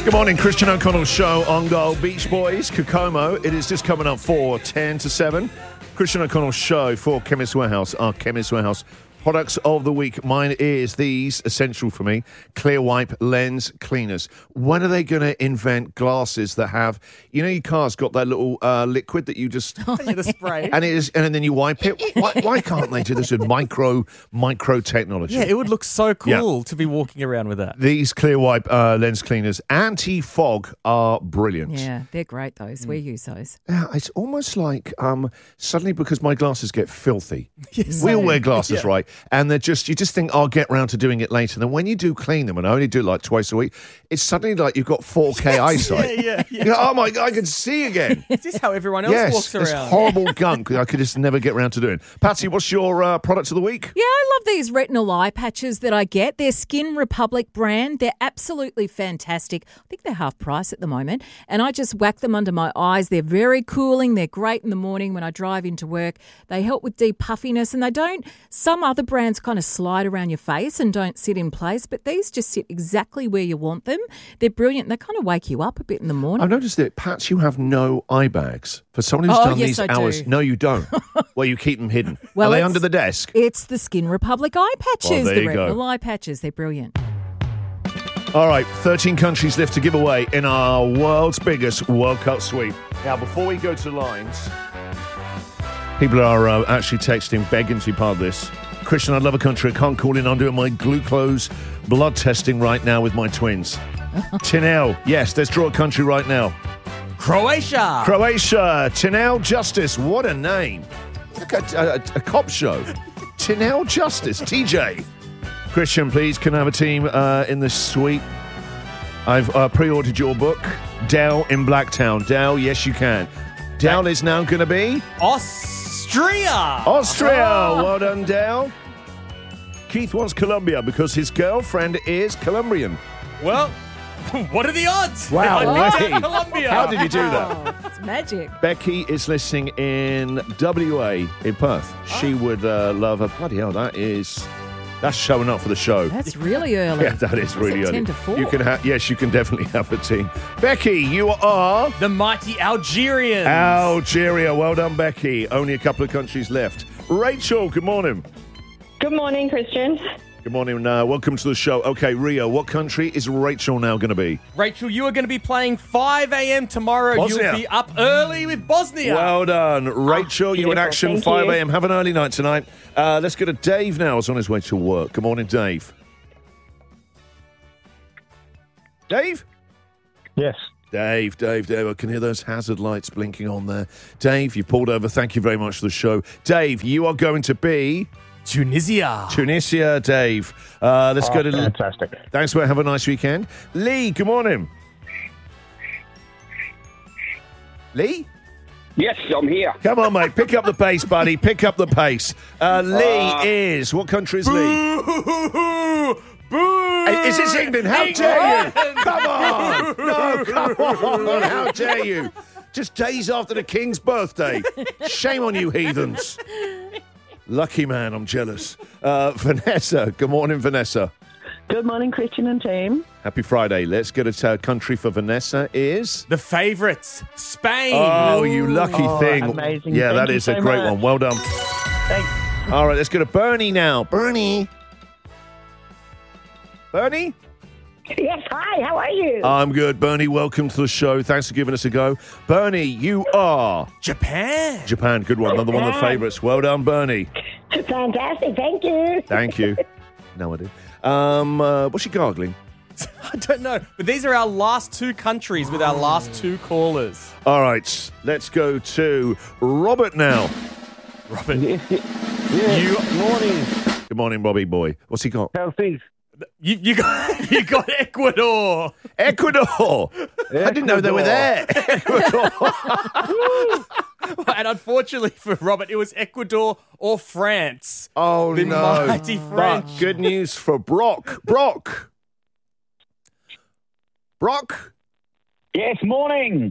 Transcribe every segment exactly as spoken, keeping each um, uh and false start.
Good morning, Christian O'Connell show on Goal. Beach Boys, Kokomo. It is just coming up for ten to seven. Christian O'Connell show for Chemist Warehouse, our Chemist Warehouse products of the week. Mine is these, essential for me, Clear Wipe Lens Cleaners. When are they going to invent glasses that have, you know, your car's got that little uh, liquid that you just... Oh, yeah, the spray. And it is, and then you wipe it. Why, why can't they do this with micro, micro technology? Yeah, it would look so cool yeah. to be walking around with that. These Clear Wipe uh, Lens Cleaners, anti-fog, are brilliant. Yeah, they're great, those. We use those. Yeah, it's almost like um, suddenly because my glasses get filthy. Yes. We all wear glasses, yeah. right? And they're just, you just think, I'll get round to doing it later. Then when you do clean them, and I only do it like twice a week, it's suddenly like you've got four K yes, eyesight. Yeah, yeah, yeah. You go, oh my God, I can see again. Is this how everyone else yes, walks around? It's horrible gunk I could just never get round to doing. Patsy, what's your uh, product of the week? Yeah, I love these retinal eye patches that I get. They're Skin Republic brand. They're absolutely fantastic. I think they're half price at the moment. And I just whack them under my eyes. They're very cooling. They're great in the morning when I drive into work. They help with deep puffiness, and they don't, some other brands kind of slide around your face and don't sit in place, but these just sit exactly where you want them. They're brilliant. They kind of wake you up a bit in the morning. I've noticed that, Pats, you have no eye bags. For someone who's oh, done yes, these I hours, do. no, you don't. Well, you keep them hidden. Well, Are they it's- under the desk? It's the Skin Republic eye patches. Well, there the you go. retinal eye patches. They're brilliant. All right, thirteen countries left to give away in our world's biggest World Cup sweep. Now, before we go to lines, people are uh, actually texting, begging to be part of this. Christian, I love a country. I can't call in. I'm doing my glucose blood testing right now with my twins. Tinel, yes, let's draw a country right now. Croatia. Croatia. Tinel Justice. What a name. Like a, a, a cop show. Tinel Justice. T J. Christian, please, can I have a team uh, in the suite? I've uh, pre-ordered your book, Dell in Blacktown. Dell, yes, you can. Dell is now going to be... Austria. Austria. Oh. Well done, Dell. Keith wants Colombia because his girlfriend is Colombian. Well, what are the odds? Wow, I picked really? out Colombia. How did you do that? Oh, it's magic. Becky is listening in W A in Perth. She would uh, love her. Bloody hell, that is... That's showing up for the show. That's really early. Yeah, that is really it early. ten to four? You can have, yes, you can definitely have a team. Becky, you are The mighty Algerians. Algeria. Well done, Becky. Only a couple of countries left. Rachel, good morning. Good morning, Christian. Good morning. Uh, welcome to the show. Okay, Rio, what country is Rachel now going to be? Rachel, you are going to be playing five a.m. tomorrow. Bosnia. You'll be up early with Bosnia. Well done, Rachel. you in beautiful. action. Thank five you. a.m. Have an early night tonight. Uh, let's go to Dave now. He's on his way to work. Good morning, Dave. Dave? Yes. Dave, Dave, Dave, I can hear those hazard lights blinking on there. Dave, you've pulled over. Thank you very much for the show. Dave, you are going to be... Tunisia. Tunisia, Dave. Uh, let's Oh, go to... fantastic. Thanks for Have a nice weekend. Lee, good morning. Lee? Yes, I'm here. Come on, mate. Pick up the pace, buddy. Pick up the pace. Uh, Lee Uh, is... What country is Lee? Boo! Boo! Hey, is this England? How England! dare you? Come on! No, come on! How dare you? Just days after the King's birthday. Shame on you, heathens. Lucky man, I'm jealous. Uh, Vanessa, good morning, Vanessa. Good morning, Christian and team. Happy Friday. Let's get a uh, country for Vanessa is... The favourites, Spain. Oh, you lucky Oh, thing. amazing. Yeah, Thank that you is a so great much. one. Well done. Thanks. All right, let's go to Bernie now. Bernie. Bernie? Yes, hi, how are you? I'm good. Bernie, welcome to the show. Thanks for giving us a go. Bernie, you are... Japan. Japan, good one. Another one of the favourites. Well done, Bernie. Fantastic, thank you. Thank you. No, I do. Um, uh, what's she gargling? I don't know, but these are our last two countries with our last two callers. All right, let's go to Robert now. Robert, Yes, yes. yes. You- Morning. Good morning, Robbie boy. What's he got? How's things? you, you got you got Ecuador. Ecuador. I didn't know they were there. Ecuador. And unfortunately for Robert, it was Ecuador or France. Oh, The no. mighty But French. good news for Brock. Brock. Brock. Yes, morning.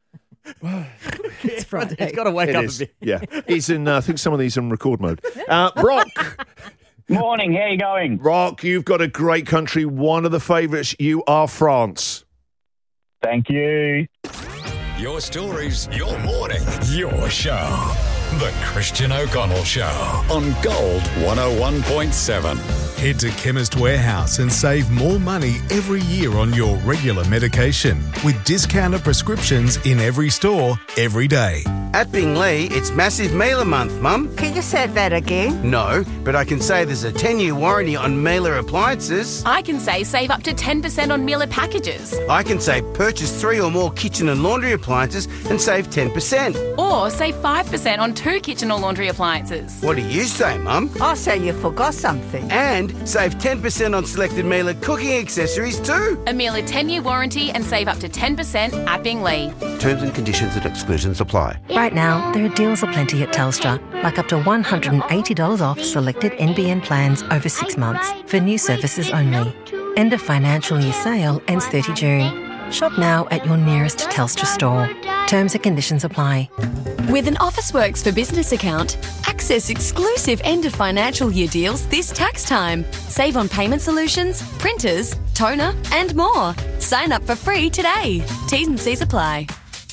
It's Friday. He's got to wake It up is. a bit. Yeah. He's in, uh, I think some of these are in record mode. Uh, Brock. Morning, how you going? Brock, you've got a great country. One of the favourites. You are France. Thank you. Your stories, your morning, your show. The Christian O'Connell Show on Gold one oh one point seven. Head to Chemist Warehouse and save more money every year on your regular medication with discounted prescriptions in every store, every day. At Bingley, it's Massive Mailer Month, Mum. Can you say that again? No, but I can say there's a ten-year warranty on Mailer appliances. I can say save up to ten percent on Mailer packages. I can say purchase three or more kitchen and laundry appliances and save ten percent. Or save five percent on two kitchen or laundry appliances. What do you say, Mum? I say you forgot something. And save ten percent on selected Mailer cooking accessories too. A Mailer ten-year warranty and save up to ten percent at Bingley. Terms and conditions and exclusions apply. Right now, there are deals aplenty at Telstra, like up to one hundred eighty dollars off selected N B N plans over six months for new services only. End of financial year sale ends thirtieth of June. Shop now at your nearest Telstra store. Terms and conditions apply. With an Officeworks for Business account, access exclusive end of financial year deals this tax time. Save on payment solutions, printers, toner, and more. Sign up for free today. T's and C's apply.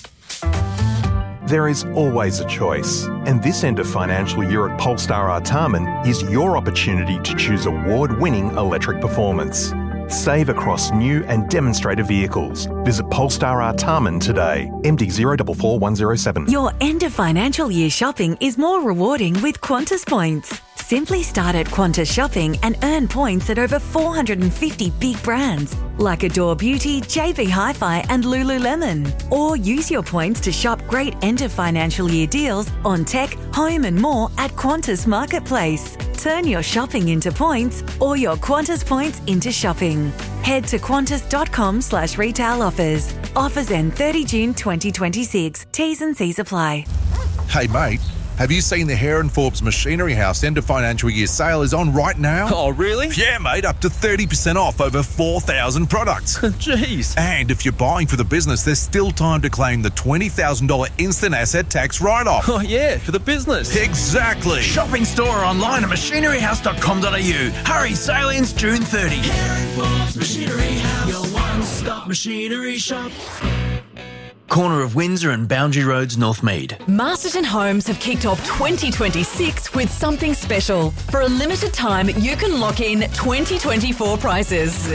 There is always a choice, and this end of financial year at Polestar Artarmon is your opportunity to choose award-winning electric performance. Save across new and demonstrator vehicles. Visit Polestar Artarmon today. M D zero four four one zero seven. Your end of financial year shopping is more rewarding with Qantas points. Simply start at Qantas Shopping and earn points at over four hundred fifty big brands like Adore Beauty, J B Hi-Fi and Lululemon. Or use your points to shop great end of financial year deals on tech, home and more at Qantas Marketplace. Turn your shopping into points or your Qantas points into shopping. Head to qantas.com slash retail offers. Offers end thirtieth of June twenty twenty-six. T's and C's apply. Hey mate, have you seen the Hare and Forbes Machinery House end of financial year sale is on right now? Oh, really? Yeah, mate, up to thirty percent off over four thousand products. Jeez. And if you're buying for the business, there's still time to claim the twenty thousand dollars instant asset tax write-off. Oh, yeah, for the business. Exactly. Shop in store or online at machinery house dot com dot a u. Hurry, sale ends June thirtieth. Hare and Forbes Machinery House, your one-stop machinery shop. Corner of Windsor and Boundary Roads, Northmead. Masterton Homes have kicked off twenty twenty-six with something special. For a limited time, you can lock in twenty twenty-four prices.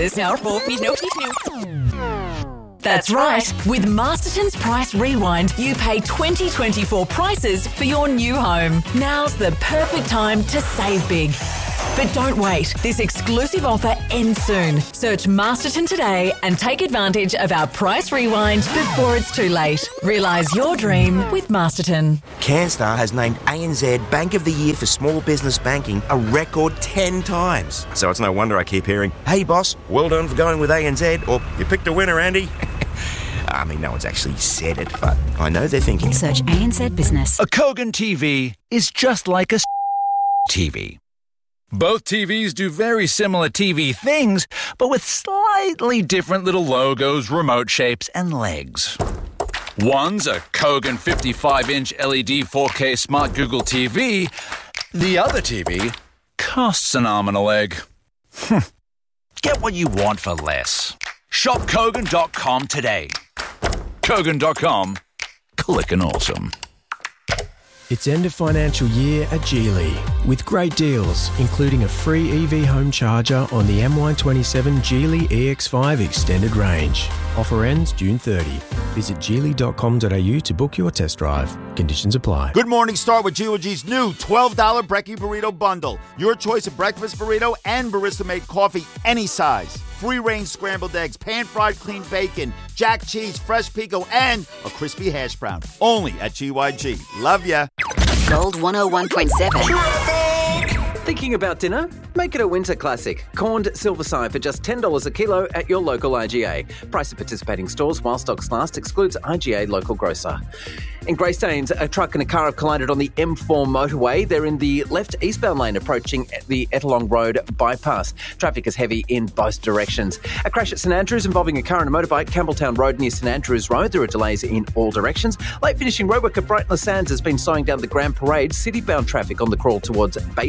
That's right. With Masterton's Price Rewind, you pay twenty twenty-four prices for your new home. Now's the perfect time to save big. But don't wait. This exclusive offer ends soon. Search Masterton today and take advantage of our Price Rewind before it's too late. Realise your dream with Masterton. CanStar has named A N Z Bank of the Year for Small Business Banking a record ten times. So it's no wonder I keep hearing, "Hey boss, well done for going with A N Z," or "You picked a winner, Andy." I mean, no one's actually said it, but I know they're thinking. Search A N Z Business. A Kogan T V is just like a T V. Both T Vs do very similar T V things, but with slightly different little logos, remote shapes, and legs. One's a Kogan fifty-five inch L E D four K Smart Google T V. The other T V costs an arm and a leg. Get what you want for less. Shop Kogan dot com today. Kogan dot com. Clickin' awesome. It's end of financial year at Geely with great deals, including a free E V home charger on the M Y twenty-seven Geely E X five Extended Range. Offer ends June thirtieth. Visit geely dot com dot a u to book your test drive. Conditions apply. Good morning, start with G O G's new twelve dollars Brekkie Burrito Bundle. Your choice of breakfast burrito and barista-made coffee, any size. Free-range scrambled eggs, pan-fried clean bacon, jack cheese, fresh pico, and a crispy hash brown. Only at G Y G. Love ya. Gold one oh one point seven. Thinking about dinner? Make it a winter classic. Corned silverside for just ten dollars a kilo at your local I G A. Price of participating stores while stocks last excludes I G A local grocer. In Greystanes, a truck and a car have collided on the M four motorway. They're in the left eastbound lane approaching the Ettalong Road bypass. Traffic is heavy in both directions. A crash at St Andrews involving a car and a motorbike, Campbelltown Road near St Andrews Road. There are delays in all directions. Late finishing roadwork at Brighton Le Sands has been slowing down the Grand Parade. City-bound traffic on the crawl towards Bay Street.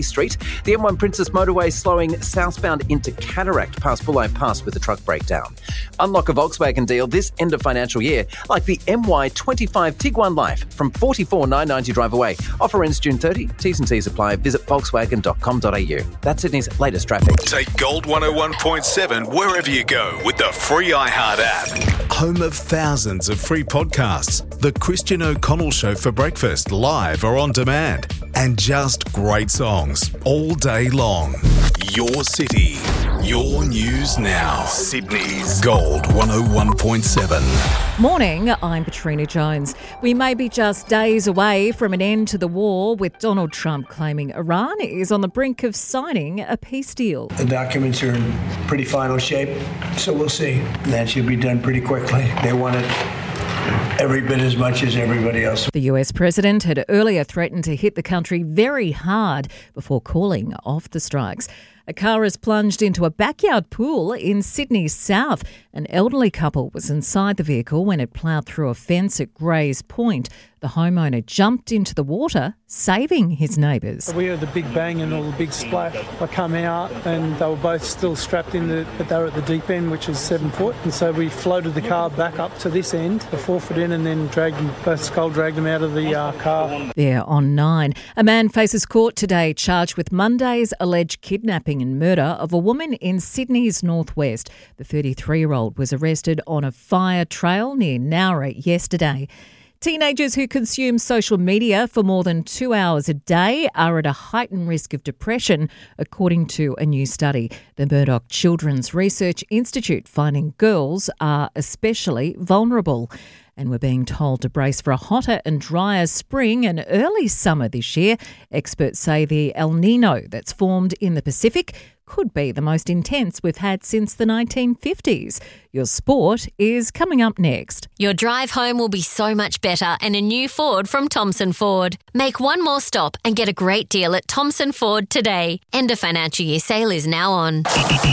The M one Princess Motorway slowing southbound into Cataract past Bulli Pass with a truck breakdown. Unlock a Volkswagen deal this end of financial year, like the M Y twenty-five Tiguan Life from forty-four thousand nine hundred ninety drive away. Offer ends June thirtieth. T's and C's apply. Visit volkswagen dot com dot a u. That's Sydney's latest traffic. Take Gold one oh one point seven wherever you go with the free iHeart app. Home of thousands of free podcasts. The Christian O'Connell Show for breakfast, live or on demand. And just great songs all day long. Your city, your news now. Sydney's Gold one oh one point seven. Morning, I'm Katrina Jones. We may be just days away from an end to the war, with Donald Trump claiming Iran is on the brink of signing a peace deal. The documents are in pretty final shape, so we'll see. That should be done pretty quickly. They want it every bit as much as everybody else. The U S president had earlier threatened to hit the country very hard before calling off the strikes. A car has plunged into a backyard pool in Sydney's south. An elderly couple was inside the vehicle when it ploughed through a fence at Grays Point. The homeowner jumped into the water, saving his neighbours. We heard the big bang and all the big splash. I come out and they were both still strapped in, the, but they were at the deep end, which is seven foot. And so we floated the car back up to this end, the four foot in, and then dragged them, both skull dragged them out of the uh, car. There on nine. A man faces court today charged with Monday's alleged kidnapping and murder of a woman in Sydney's northwest. The thirty-three-year-old was arrested on a fire trail near Nowra yesterday. Teenagers who consume social media for more than two hours a day are at a heightened risk of depression, according to a new study. The Murdoch Children's Research Institute finding girls are especially vulnerable. And we're being told to brace for a hotter and drier spring and early summer this year. Experts say the El Nino that's formed in the Pacific could be the most intense we've had since the nineteen fifties. Your sport is coming up next. Your drive home will be so much better in a new Ford from Thomson Ford. Make one more stop and get a great deal at Thomson Ford today. End of financial year sale is now on.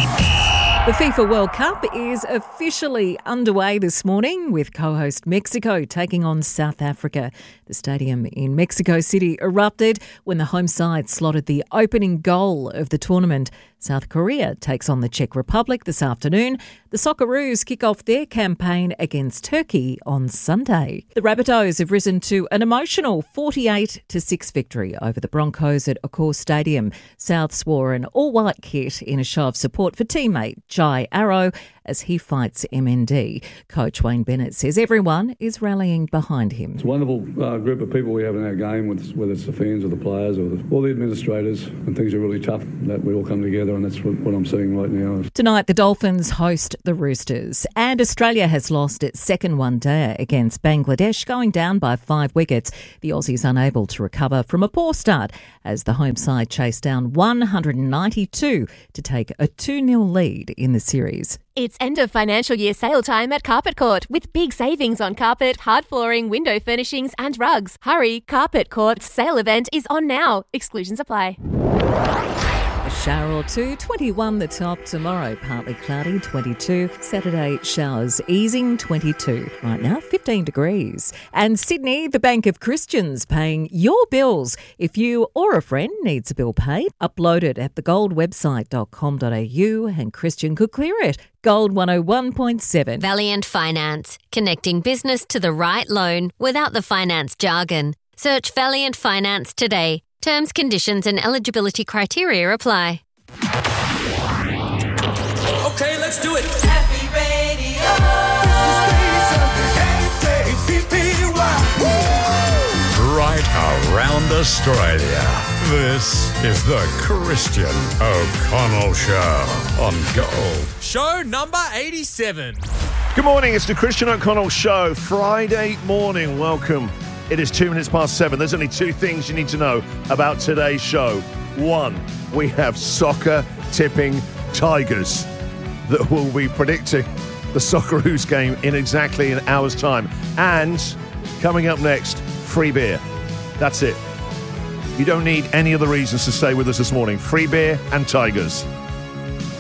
The FIFA World Cup is officially underway this morning, with co-host Mexico taking on South Africa. The stadium in Mexico City erupted when the home side slotted the opening goal of the tournament. South Korea takes on the Czech Republic this afternoon. The Socceroos kick off their campaign against Turkey on Sunday. The Rabbitohs have risen to an emotional forty-eight to six victory over the Broncos at Accor Stadium. Souths wore an all-white kit in a show of support for teammate Jai Arrow as he fights M N D. Coach Wayne Bennett says everyone is rallying behind him. It's a wonderful uh, group of people we have in our game, with, whether it's the fans or the players or the, all the administrators. When things are really tough, that we all come together, and that's what, what I'm seeing right now. Tonight, the Dolphins host the Roosters, and Australia has lost its second one-day against Bangladesh, going down by five wickets. The Aussies unable to recover from a poor start as the home side chased down one hundred ninety-two to take a two nil lead in the series. It's end of financial year sale time at Carpet Court, with big savings on carpet, hard flooring, window furnishings and rugs. Hurry, Carpet Court's sale event is on now. Exclusions apply. A shower or two, twenty-one the top. Tomorrow, partly cloudy, twenty-two. Saturday, showers easing, twenty-two. Right now, fifteen degrees. And Sydney, the Bank of Christians, paying your bills. If you or a friend needs a bill paid, upload it at the gold website dot com dot a u and Christian could clear it. Gold one oh one point seven. Valiant Finance, connecting business to the right loan without the finance jargon. Search Valiant Finance today. Terms, conditions and eligibility criteria apply. Okay, let's do it. Happy Radio. Right around Australia. This is the Christian O'Connell Show on Gold. Show number eighty-seven. Good morning, it's the Christian O'Connell Show, Friday morning. Welcome. It is two minutes past seven. There's only two things you need to know about today's show. One, we have soccer tipping Tigers that will be predicting the Socceroos game in exactly an hour's time. And coming up next, free beer. That's it. You don't need any other reasons to stay with us this morning. Free beer and Tigers.